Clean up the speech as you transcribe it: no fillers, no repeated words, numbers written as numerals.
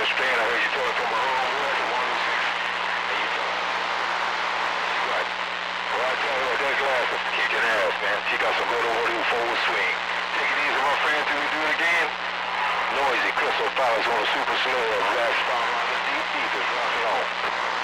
Spain. I heard you talking from my homeboy, the 106. How you doing? Right. Well, I tell you what, that glass is kicking ass, man. She got some little forward swing. Take it easy, my friend, till we do it again. Noisy Crystal Palace on a super slow. Last spot on the deep, just rock it on.